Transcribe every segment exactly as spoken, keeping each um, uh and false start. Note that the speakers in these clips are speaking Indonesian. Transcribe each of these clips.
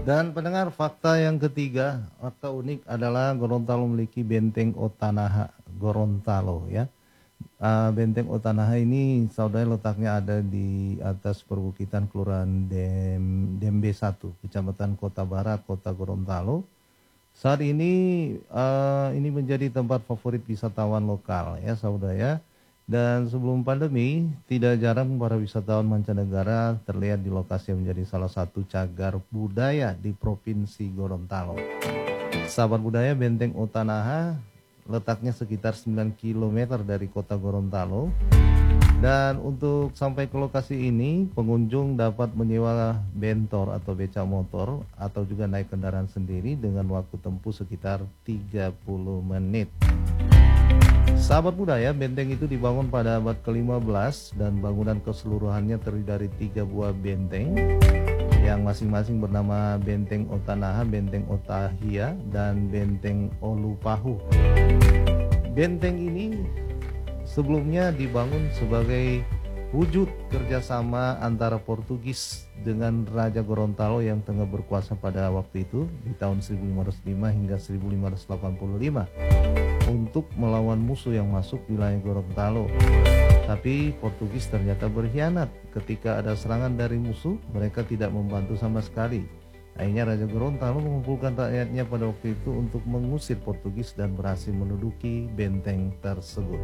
Dan pendengar, fakta yang ketiga, fakta unik adalah Gorontalo memiliki benteng Otanaha Gorontalo ya. Uh, benteng Otanaha ini saudara letaknya ada di atas perbukitan Kelurahan Dem, Dembe satu, Kecamatan Kota Barat, Kota Gorontalo. Saat ini uh, ini menjadi tempat favorit wisatawan lokal ya saudara ya. Dan sebelum pandemi, tidak jarang para wisatawan mancanegara terlihat di lokasi yang menjadi salah satu cagar budaya di Provinsi Gorontalo. Sahabat budaya, benteng Otanaha letaknya sekitar sembilan kilometer dari kota Gorontalo. Dan untuk sampai ke lokasi ini, pengunjung dapat menyewa bentor atau beca motor atau juga naik kendaraan sendiri dengan waktu tempuh sekitar tiga puluh menit. Sahabat budaya, benteng itu dibangun pada abad kelima belas dan bangunan keseluruhannya terdiri dari tiga buah benteng yang masing-masing bernama Benteng Otanaha, Benteng Otahia, dan Benteng Olupahu. Benteng ini sebelumnya dibangun sebagai wujud kerjasama antara Portugis dengan Raja Gorontalo yang tengah berkuasa pada waktu itu di tahun seribu lima ratus lima hingga seribu lima ratus delapan puluh lima untuk melawan musuh yang masuk wilayah Gorontalo. Tapi Portugis ternyata berkhianat. Ketika ada serangan dari musuh, mereka tidak membantu sama sekali. Akhirnya Raja Gorontalo mengumpulkan rakyatnya pada waktu itu untuk mengusir Portugis dan berhasil menduduki benteng tersebut.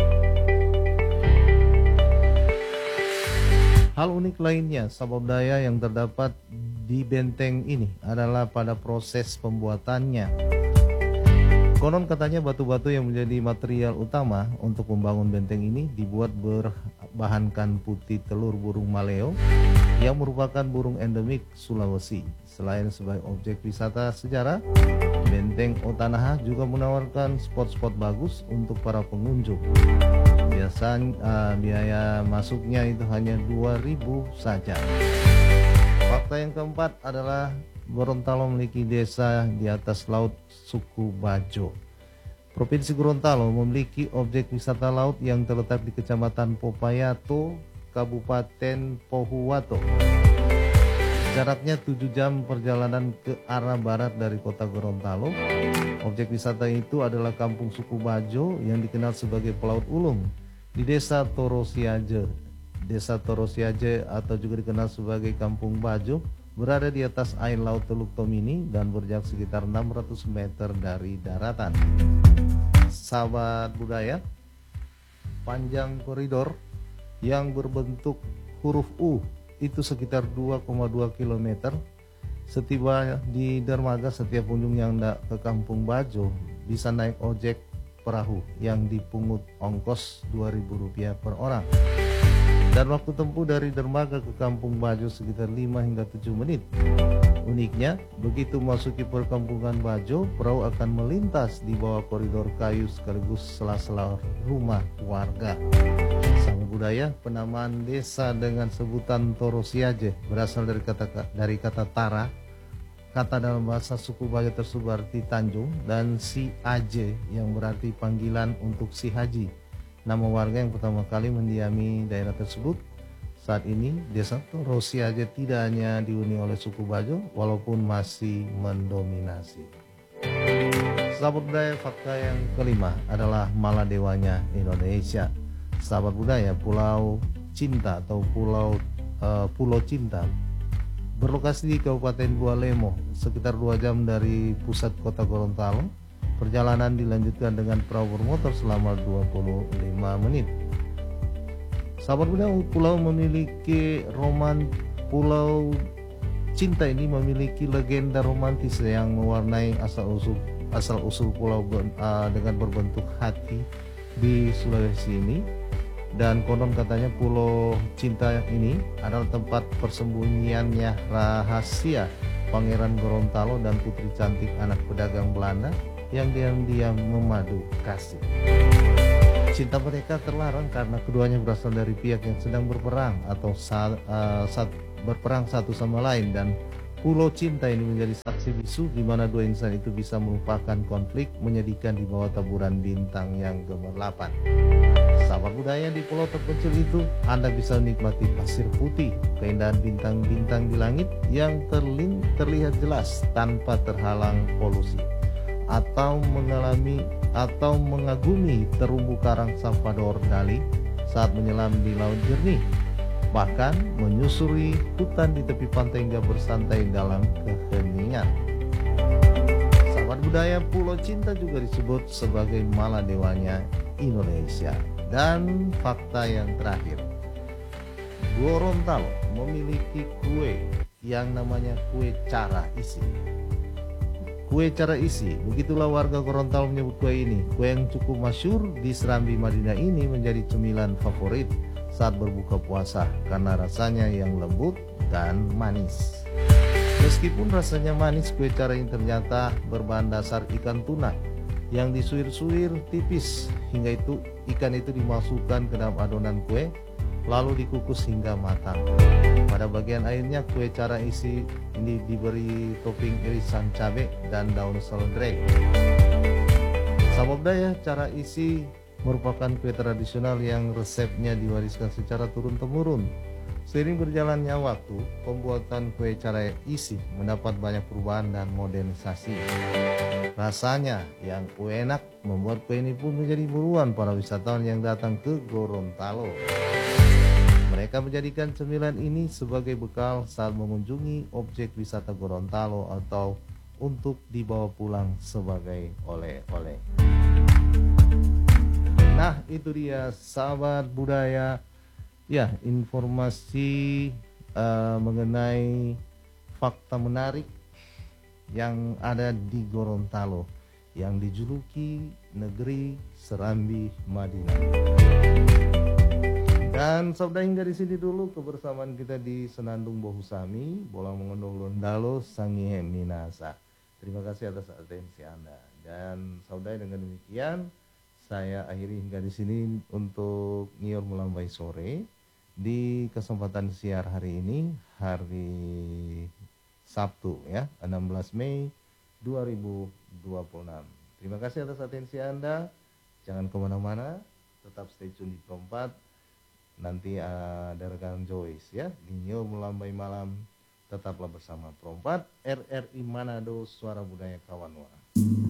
Hal unik lainnya, sahabat budaya, yang terdapat di benteng ini adalah pada proses pembuatannya. Konon katanya batu-batu yang menjadi material utama untuk membangun benteng ini dibuat berbahankan putih telur burung maleo yang merupakan burung endemik Sulawesi. Selain sebagai objek wisata sejarah, benteng Otanaha juga menawarkan spot-spot bagus untuk para pengunjung. Biasanya uh, biaya masuknya itu hanya dua ribu saja. Fakta yang keempat adalah Gorontalo memiliki desa di atas laut suku Bajo. Provinsi Gorontalo memiliki objek wisata laut yang terletak di Kecamatan Popayato, Kabupaten Pohuwato. Jaraknya tujuh jam perjalanan ke arah barat dari kota Gorontalo. Objek wisata itu adalah kampung suku Bajo yang dikenal sebagai Pelaut Ulung di desa Torosiaje. Desa Torosiaje atau juga dikenal sebagai Kampung Bajo berada di atas air laut Teluk Tomini dan berjarak sekitar enam ratus meter dari daratan. Sahabat budaya, panjang koridor yang berbentuk huruf U itu sekitar dua koma dua kilometer. Setiba di dermaga, setiap pengunjung yang hendak ke Kampung Bajo bisa naik ojek perahu yang dipungut ongkos dua ribu rupiah per orang. Dan waktu tempuh dari dermaga ke Kampung Bajo sekitar lima hingga tujuh menit. Uniknya, begitu masuki perkampungan Bajo, perahu akan melintas di bawah koridor kayu sekaligus sela-sela rumah warga. Sahabat budaya, penamaan desa dengan sebutan Torosiaje berasal dari kata dari kata Tara. Kata dalam bahasa suku Bajo tersebut berarti Tanjung, dan Si Aje yang berarti panggilan untuk si haji. Nama warga yang pertama kali mendiami daerah tersebut. Saat ini desa Torosiaje tidak hanya dihuni oleh suku Bajo walaupun masih mendominasi. Sahabat budaya, fakta yang kelima adalah Maladewanya Indonesia. Sahabat budaya, Pulau Cinta atau Pulau uh, Pulau Cinta berlokasi di Kabupaten Bualemo, sekitar dua jam dari pusat kota Gorontalo. Perjalanan dilanjutkan dengan perahu bermotor selama dua puluh lima menit. Sahabat budaya, pulau memiliki roman Pulau Cinta ini memiliki legenda romantis yang mewarnai asal usul asal usul pulau uh, dengan berbentuk hati di Sulawesi ini. Dan konon katanya Pulau Cinta ini adalah tempat persembunyiannya rahasia Pangeran Gorontalo dan putri cantik anak pedagang Belanda yang diam-diam memadu kasih. Cinta mereka terlarang karena keduanya berasal dari pihak yang sedang berperang atau saat, uh, saat berperang satu sama lain, dan Pulau Cinta ini menjadi saksi bisu di mana dua insan itu bisa melupakan konflik menyedihkan di bawah taburan bintang yang gemerlapan. Sahabat budaya, di pulau terpencil itu Anda bisa menikmati pasir putih, keindahan bintang-bintang di langit yang terling, terlihat jelas tanpa terhalang polusi, atau mengalami atau mengagumi terumbu karang Salvador Dali saat menyelam di laut jernih, bahkan menyusuri hutan di tepi pantai hingga bersantai dalam keheningan. Sahabat budaya, Pulau Cinta juga disebut sebagai Maladewanya Indonesia. Dan fakta yang terakhir, Gorontalo memiliki kue yang namanya kue cara isi. Kue cara isi, begitulah warga Gorontalo menyebut kue ini. Kue yang cukup masyhur di Serambi Madinah ini menjadi cemilan favorit saat berbuka puasa karena rasanya yang lembut dan manis. Meskipun rasanya manis, kue cara ini ternyata berbahan dasar ikan tuna yang disuir-suir tipis hingga itu ikan itu dimasukkan ke dalam adonan kue lalu dikukus hingga matang. Pada bagian airnya, kue cara isi ini diberi topping irisan cabai dan daun seledri. Sahabat budaya, cara isi merupakan kue tradisional yang resepnya diwariskan secara turun-temurun. Seiring berjalannya waktu, pembuatan kue cara isi mendapat banyak perubahan dan modernisasi. Rasanya yang enak membuat kue ini pun menjadi buruan para wisatawan yang datang ke Gorontalo. Mereka menjadikan cemilan ini sebagai bekal saat mengunjungi objek wisata Gorontalo atau untuk dibawa pulang sebagai oleh-oleh. Nah, itu dia sahabat budaya. Ya, informasi uh, mengenai fakta menarik yang ada di Gorontalo yang dijuluki negeri Serambi Madinah. Dan saudara, hingga di sini dulu kebersamaan kita di Senandung Bohusami, Bolang Mengondong Londalo, Sangihe Minasa. Terima kasih atas atensi Anda. Dan saudara, dengan demikian saya akhiri hingga di sini untuk Nyior Melambai Sore di kesempatan siar hari ini, hari Sabtu ya, enam belas Mei dua ribu dua puluh enam. Terima kasih atas atensi Anda. Jangan kemana-mana, tetap stay tune di Perempat. Nanti ada rekan Joyce ya di Nyior Melambai Malam. Tetaplah bersama Perempat, R R I Manado, Suara Budaya Kawanwa.